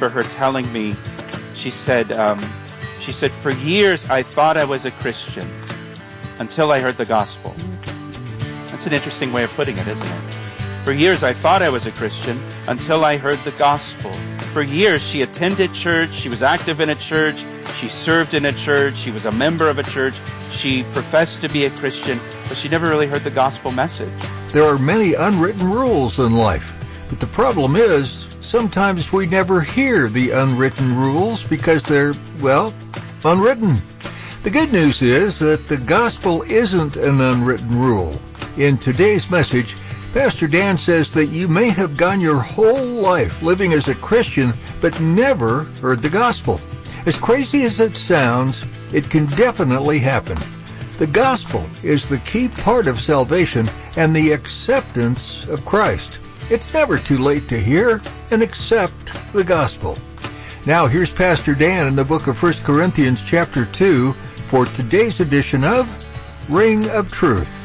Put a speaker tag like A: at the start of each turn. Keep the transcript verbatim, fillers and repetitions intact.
A: remember her telling me, she said, um, she said, for years I thought I was a Christian until I heard the gospel. That's an interesting way of putting it, isn't it? For years I thought I was a Christian until I heard the gospel. For years she attended church, she was active in a church, she served in a church, she was a member of a church, she professed to be a Christian, but she never really heard the gospel message.
B: There are many unwritten rules in life, but the problem is sometimes we never hear the unwritten rules because they're, well, unwritten. The good news is that the gospel isn't an unwritten rule. In today's message, Pastor Dan says that you may have gone your whole life living as a Christian but never heard the gospel. As crazy as it sounds, it can definitely happen. The gospel is the key part of salvation and the acceptance of Christ. It's never too late to hear and accept the gospel. Now here's Pastor Dan in the book of First Corinthians chapter two for today's edition of Ring of Truth.